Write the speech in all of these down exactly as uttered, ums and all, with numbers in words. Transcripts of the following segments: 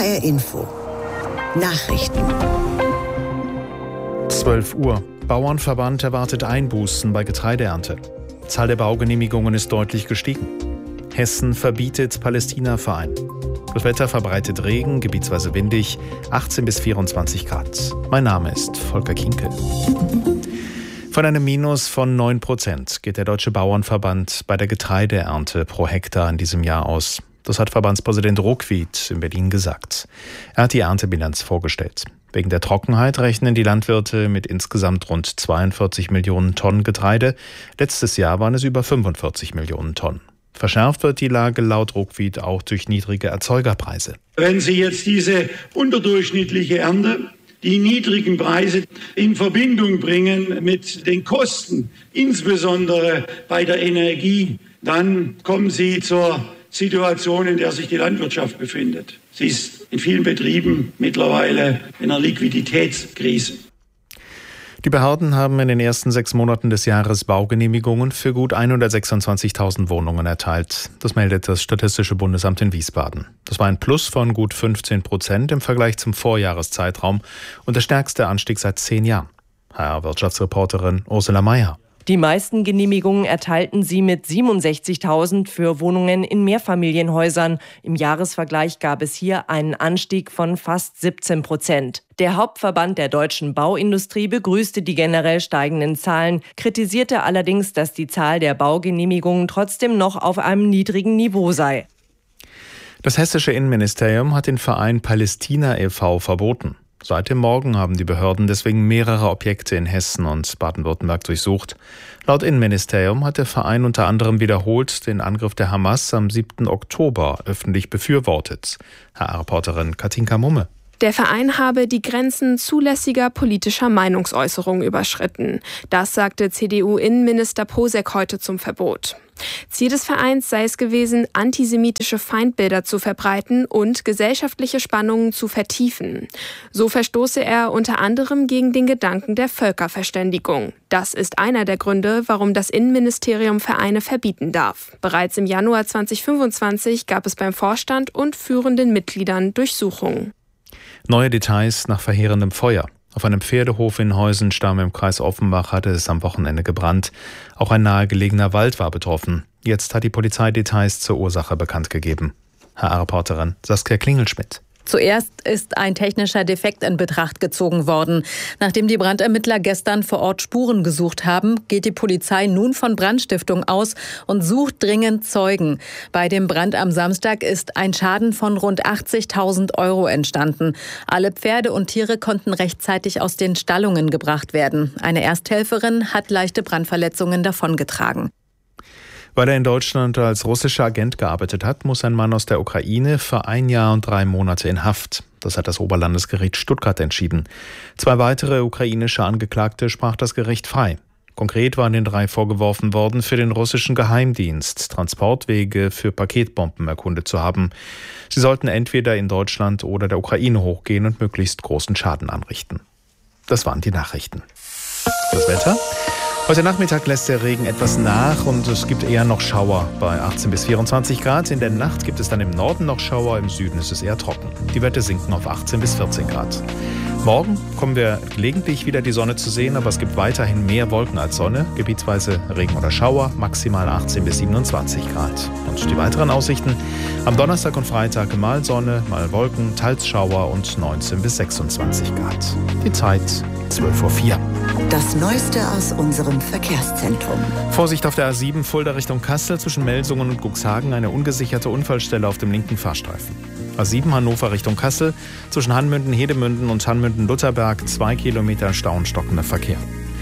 R Info. Nachrichten. zwölf Uhr. Bauernverband erwartet Einbußen bei Getreideernte. Zahl der Baugenehmigungen ist deutlich gestiegen. Hessen verbietet Palästina-Verein. Das Wetter verbreitet Regen, gebietsweise windig, achtzehn bis vierundzwanzig Grad. Mein Name ist Volker Kinkel. Von einem Minus von neun Prozent geht der Deutsche Bauernverband bei der Getreideernte pro Hektar in diesem Jahr aus. Das hat Verbandspräsident Ruckwied in Berlin gesagt. Er hat die Erntebilanz vorgestellt. Wegen der Trockenheit rechnen die Landwirte mit insgesamt rund zweiundvierzig Millionen Tonnen Getreide. Letztes Jahr waren es über fünfundvierzig Millionen Tonnen. Verschärft wird die Lage laut Ruckwied auch durch niedrige Erzeugerpreise. Wenn Sie jetzt diese unterdurchschnittliche Ernte, die niedrigen Preise in Verbindung bringen mit den Kosten, insbesondere bei der Energie, dann kommen Sie zur Situation, in der sich die Landwirtschaft befindet. Sie ist in vielen Betrieben mittlerweile in einer Liquiditätskrise. Die Behörden haben in den ersten sechs Monaten des Jahres Baugenehmigungen für gut hundertsechsundzwanzigtausend Wohnungen erteilt. Das meldet das Statistische Bundesamt in Wiesbaden. Das war ein Plus von gut fünfzehn Prozent im Vergleich zum Vorjahreszeitraum und der stärkste Anstieg seit zehn Jahren. H R-Wirtschaftsreporterin Ursula Mayer. Die meisten Genehmigungen erteilten sie mit siebenundsechzigtausend für Wohnungen in Mehrfamilienhäusern. Im Jahresvergleich gab es hier einen Anstieg von fast siebzehn Prozent. Der Hauptverband der deutschen Bauindustrie begrüßte die generell steigenden Zahlen, kritisierte allerdings, dass die Zahl der Baugenehmigungen trotzdem noch auf einem niedrigen Niveau sei. Das hessische Innenministerium hat den Verein Palästina e V verboten. Seit dem Morgen haben die Behörden deswegen mehrere Objekte in Hessen und Baden-Württemberg durchsucht. Laut Innenministerium hat der Verein unter anderem wiederholt den Angriff der Hamas am siebten Oktober öffentlich befürwortet. H R-Reporterin Katinka Mumme. Der Verein habe die Grenzen zulässiger politischer Meinungsäußerung überschritten. Das sagte C D U-Innenminister Posek heute zum Verbot. Ziel des Vereins sei es gewesen, antisemitische Feindbilder zu verbreiten und gesellschaftliche Spannungen zu vertiefen. So verstoße er unter anderem gegen den Gedanken der Völkerverständigung. Das ist einer der Gründe, warum das Innenministerium Vereine verbieten darf. Bereits im Januar zweitausendfünfundzwanzig gab es beim Vorstand und führenden Mitgliedern Durchsuchungen. Neue Details nach verheerendem Feuer. Auf einem Pferdehof in Heusenstamm im Kreis Offenbach hatte es am Wochenende gebrannt. Auch ein nahegelegener Wald war betroffen. Jetzt hat die Polizei Details zur Ursache bekannt gegeben. H R-Reporterin Saskia Klingelschmidt. Zuerst ist ein technischer Defekt in Betracht gezogen worden. Nachdem die Brandermittler gestern vor Ort Spuren gesucht haben, geht die Polizei nun von Brandstiftung aus und sucht dringend Zeugen. Bei dem Brand am Samstag ist ein Schaden von rund achtzigtausend Euro entstanden. Alle Pferde und Tiere konnten rechtzeitig aus den Stallungen gebracht werden. Eine Ersthelferin hat leichte Brandverletzungen davongetragen. Weil er in Deutschland als russischer Agent gearbeitet hat, muss ein Mann aus der Ukraine für ein Jahr und drei Monate in Haft. Das hat das Oberlandesgericht Stuttgart entschieden. Zwei weitere ukrainische Angeklagte sprach das Gericht frei. Konkret waren den drei vorgeworfen worden, für den russischen Geheimdienst Transportwege für Paketbomben erkundet zu haben. Sie sollten entweder in Deutschland oder der Ukraine hochgehen und möglichst großen Schaden anrichten. Das waren die Nachrichten. Das Wetter? Heute Nachmittag lässt der Regen etwas nach und es gibt eher noch Schauer bei achtzehn bis vierundzwanzig Grad. In der Nacht gibt es dann im Norden noch Schauer, im Süden ist es eher trocken. Die Werte sinken auf achtzehn bis vierzehn Grad. Morgen kommen wir gelegentlich wieder die Sonne zu sehen, aber es gibt weiterhin mehr Wolken als Sonne. Gebietsweise Regen oder Schauer, maximal achtzehn bis siebenundzwanzig Grad. Und die weiteren Aussichten: am Donnerstag und Freitag mal Sonne, mal Wolken, teils Schauer und neunzehn bis sechsundzwanzig Grad. Die Zeit zwölf Uhr vier. Das Neueste aus unserem Verkehrszentrum. Vorsicht auf der A sieben Fulda Richtung Kassel zwischen Melsungen und Cuxhagen, eine ungesicherte Unfallstelle auf dem linken Fahrstreifen. A sieben Hannover Richtung Kassel zwischen Hanmünden, Hedemünden und Hanmünden-Lutherberg, zwei Kilometer Stau und stockender Verkehr.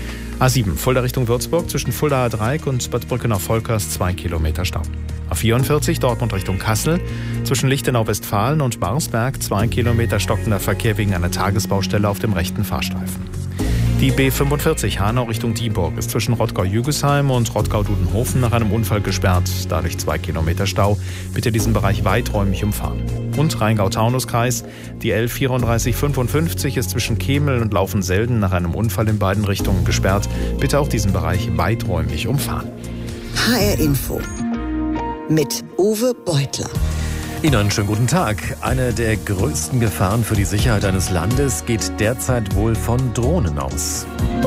A sieben Fulda Richtung Würzburg zwischen Fuldaer Dreieck und Bad Brückenau-Volkers, zwei Kilometer Stau. A vierundvierzig Dortmund Richtung Kassel zwischen Lichtenau-Westfalen und Barsberg, zwei Kilometer stockender Verkehr wegen einer Tagesbaustelle auf dem rechten Fahrstreifen. Die B fünfundvierzig Hanau Richtung Dieburg ist zwischen Rottgau-Jügesheim und Rottgau-Dudenhofen nach einem Unfall gesperrt, dadurch zwei Kilometer Stau. Bitte diesen Bereich weiträumig umfahren. Und Rheingau-Taunus-Kreis, die L vierunddreißig fünfundfünfzig ist zwischen Kemel und Laufen-Selden nach einem Unfall in beiden Richtungen gesperrt. Bitte auch diesen Bereich weiträumig umfahren. H R Info mit Uwe Beutler. Ihnen einen schönen guten Tag. Eine der größten Gefahren für die Sicherheit eines Landes geht derzeit wohl von Drohnen aus.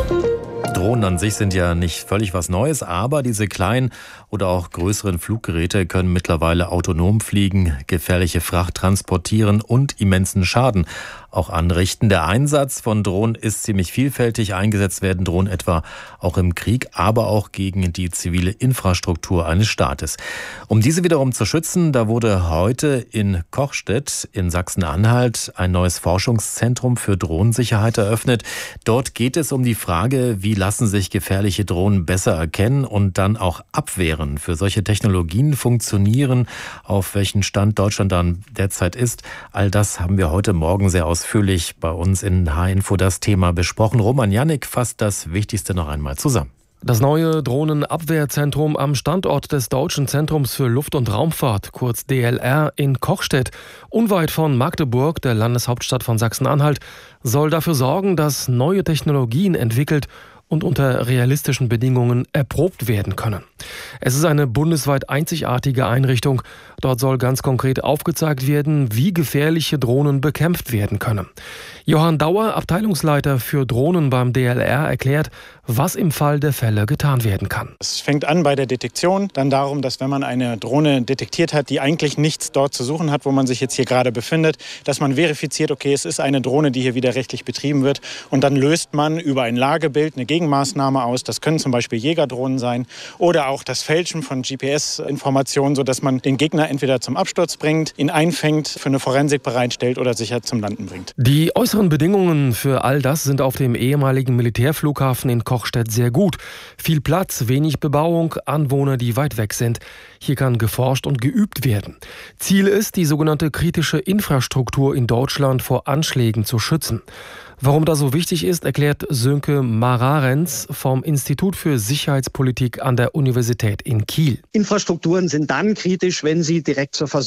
Drohnen an sich sind ja nicht völlig was Neues, aber diese kleinen oder auch größeren Fluggeräte können mittlerweile autonom fliegen, gefährliche Fracht transportieren und immensen Schaden auch anrichten. Der Einsatz von Drohnen ist ziemlich vielfältig. Eingesetzt werden Drohnen etwa auch im Krieg, aber auch gegen die zivile Infrastruktur eines Staates. Um diese wiederum zu schützen, da wurde heute in Kochstedt in Sachsen-Anhalt ein neues Forschungszentrum für Drohnensicherheit eröffnet. Dort geht es um die Frage, wie lassen sich gefährliche Drohnen besser erkennen und dann auch abwehren. Für solche Technologien funktionieren, auf welchen Stand Deutschland dann derzeit ist. All das haben wir heute Morgen sehr ausführlich Ausführlich bei uns in H-Info das Thema besprochen. Roman Jannik fasst das Wichtigste noch einmal zusammen. Das neue Drohnenabwehrzentrum am Standort des Deutschen Zentrums für Luft- und Raumfahrt, kurz D L R, in Kochstedt, unweit von Magdeburg, der Landeshauptstadt von Sachsen-Anhalt, soll dafür sorgen, dass neue Technologien entwickelt und unter realistischen Bedingungen erprobt werden können. Es ist eine bundesweit einzigartige Einrichtung. Dort soll ganz konkret aufgezeigt werden, wie gefährliche Drohnen bekämpft werden können. Johann Dauer, Abteilungsleiter für Drohnen beim D L R, erklärt, was im Fall der Fälle getan werden kann. Es fängt an bei der Detektion, dann darum, dass wenn man eine Drohne detektiert hat, die eigentlich nichts dort zu suchen hat, wo man sich jetzt hier gerade befindet, dass man verifiziert, okay, es ist eine Drohne, die hier widerrechtlich betrieben wird, und dann löst man über ein Lagebild eine Gegenmaßnahme aus. Das können zum Beispiel Jägerdrohnen sein oder auch das Fälschen von G P S-Informationen, sodass man den Gegner entweder zum Absturz bringt, ihn einfängt, für eine Forensik bereitstellt oder sicher zum Landen bringt. Die äußeren Bedingungen für all das sind auf dem ehemaligen Militärflughafen in Kochstedt sehr gut. Viel Platz, wenig Bebauung, Anwohner, die weit weg sind. Hier kann geforscht und geübt werden. Ziel ist, die sogenannte kritische Infrastruktur in Deutschland vor Anschlägen zu schützen. Warum das so wichtig ist, erklärt Sönke Mararenz vom Institut für Sicherheitspolitik an der Universität in Kiel. Infrastrukturen sind dann kritisch, wenn sie direkt zur Versorgung